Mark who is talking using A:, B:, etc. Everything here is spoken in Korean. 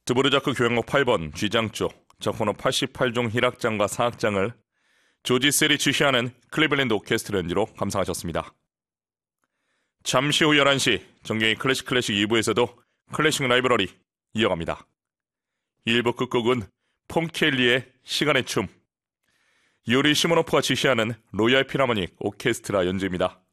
A: 드보르자크 교향곡 8번 G장조 저코너 88종 힐악장과 사악장을 조지 셀이 지휘하는 클리블랜드 오케스트라 연주로 감상하셨습니다. 잠시 후 11시 정경희 클래식 2부에서도 클래식 라이브러리 이어갑니다. 1부 끝곡은 폼켈리의 시간의 춤, 요리 시모노프가 지휘하는 로얄 필하모닉 오케스트라 연주입니다.